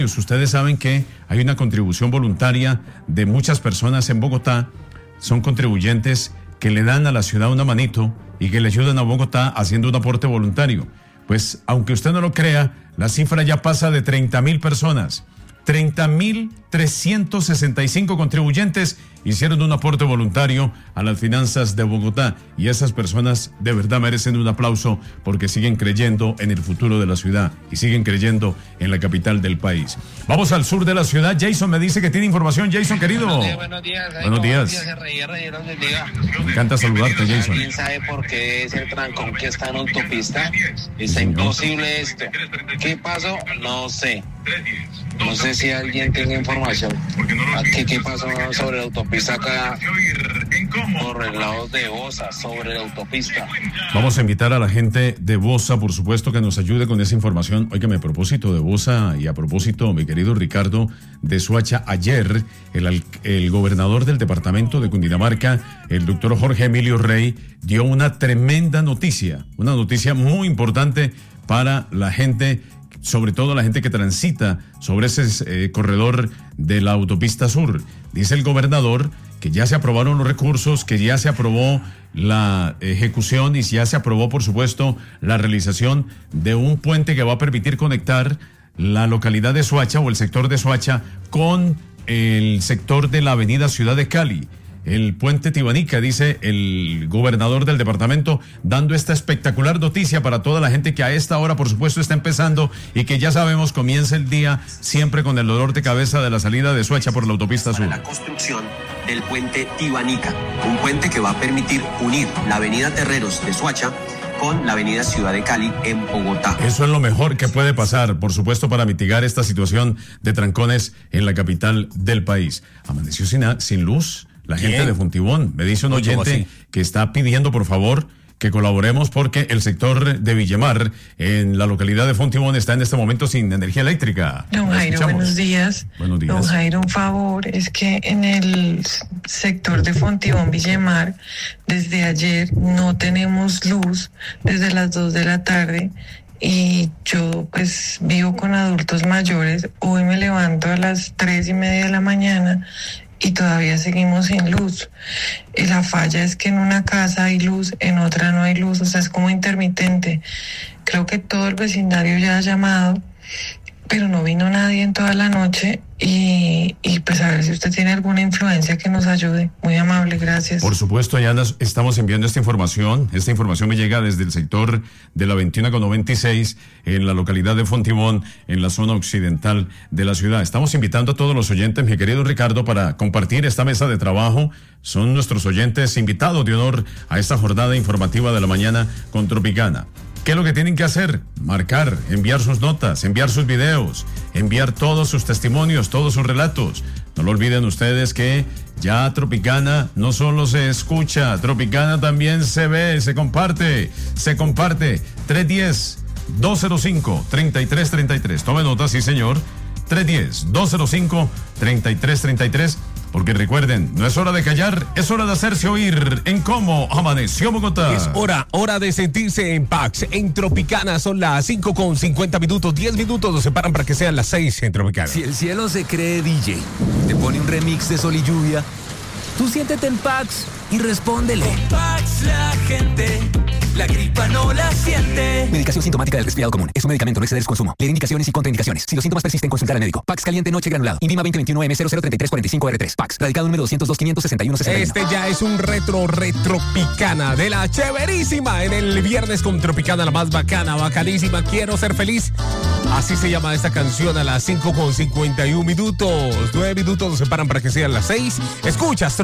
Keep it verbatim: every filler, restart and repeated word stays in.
Ustedes saben que hay una contribución voluntaria de muchas personas en Bogotá. Son contribuyentes que le dan a la ciudad una manito y que le ayudan a Bogotá haciendo un aporte voluntario. Pues, aunque usted no lo crea, la cifra ya pasa de treinta mil personas. treinta mil trescientos sesenta y cinco contribuyentes hicieron un aporte voluntario a las finanzas de Bogotá, y esas personas de verdad merecen un aplauso porque siguen creyendo en el futuro de la ciudad y siguen creyendo en la capital del país. Vamos al sur de la ciudad. Jason me dice que tiene información. Jason, querido. Buenos días, buenos días. Buenos días. Buenos días. Me encanta saludarte, Jason. ¿Alguien sabe por qué es el trancón que está en autopista? Está imposible esto. ¿Qué pasó? No sé. No sé si alguien tiene información. ¿Qué, qué pasó sobre la autopista acá? Por el lado de Bosa, sobre la autopista. Vamos a invitar a la gente de Bosa, por supuesto, que nos ayude con esa información. Óigame, a propósito de Bosa y a propósito, mi querido Ricardo, de Soacha, ayer el, el gobernador del departamento de Cundinamarca, el doctor Jorge Emilio Rey, dio una tremenda noticia, una noticia muy importante para la gente, sobre todo la gente que transita sobre ese eh, corredor de la autopista sur. Dice el gobernador que ya se aprobaron los recursos, que ya se aprobó la ejecución y ya se aprobó, por supuesto, la realización de un puente que va a permitir conectar la localidad de Soacha o el sector de Soacha con el sector de la avenida Ciudad de Cali. El puente Tibanica, dice el gobernador del departamento, dando esta espectacular noticia para toda la gente que a esta hora, por supuesto, está empezando y que ya sabemos comienza el día siempre con el dolor de cabeza de la salida de Soacha por la autopista sur. La construcción del puente Tibanica, un puente que va a permitir unir la avenida Terreros de Soacha con la avenida Ciudad de Cali en Bogotá. Eso es lo mejor que puede pasar, por supuesto, para mitigar esta situación de trancones en la capital del país. Amaneció sin, sin luz la gente ¿Quién? de Fontibón. Me dice un oyente que está pidiendo, por favor, que colaboremos porque el sector de Villamar, en la localidad de Fontibón, está en este momento sin energía eléctrica. Don Jairo, buenos días. Buenos días. Don Jairo, un favor, es que en el sector de Fontibón, Villamar, desde ayer no tenemos luz desde las dos de la tarde. Y yo pues vivo con adultos mayores. Hoy me levanto a las tres y media de la mañana y todavía seguimos sin luz. Y la falla es que en una casa hay luz, en otra no hay luz, o sea, es como intermitente. Creo que todo el vecindario ya ha llamado, pero no vino nadie en toda la noche y, y pues a ver si usted tiene alguna influencia que nos ayude. Muy amable, gracias. Por supuesto, ya nos estamos enviando esta información. Esta información me llega desde el sector de la veintiuno con noventa y seis, en la localidad de Fontibón, en la zona occidental de la ciudad. Estamos invitando a todos los oyentes, mi querido Ricardo, para compartir esta mesa de trabajo. Son nuestros oyentes invitados de honor a esta jornada informativa de la mañana con Tropicana. ¿Qué es lo que tienen que hacer? Marcar, enviar sus notas, enviar sus videos, enviar todos sus testimonios, todos sus relatos. No lo olviden ustedes que ya Tropicana no solo se escucha, Tropicana también se ve, se comparte, se comparte. tres uno cero, dos cero cinco, tres tres tres tres. Tome nota, sí señor. tres uno cero, dos cero cinco, tres tres tres tres. Porque recuerden, no es hora de callar, es hora de hacerse oír en Cómo Amaneció Bogotá. Es hora, hora de sentirse en Pax. En Tropicana son las cinco con cincuenta minutos, diez minutos nos separan para que sean las seis en Tropicana. Si el cielo se cree D J, te pone un remix de Sol y Lluvia, tú siéntete en Pax y respóndele. Con Pax la gente, la gripa no la siente. Medicación sintomática del resfriado común. Es un medicamento, no exceder su consumo. Leer indicaciones y contraindicaciones. Si los síntomas persisten, consultar al médico. Pax caliente noche granulado. Invima veinte veintiuno M cero cero treinta y tres cuarenta y cinco R tres. Pax. Radicado número doscientos dos, quinientos sesenta y uno, sesenta y uno. Este ya es un retro retropicana de la chéverísima en el viernes con Tropicana, la más bacana, bacanísima. Quiero ser feliz. Así se llama esta canción a las cinco con cincuenta y uno minutos. nueve minutos nos separan para que sean las seis. Escuchas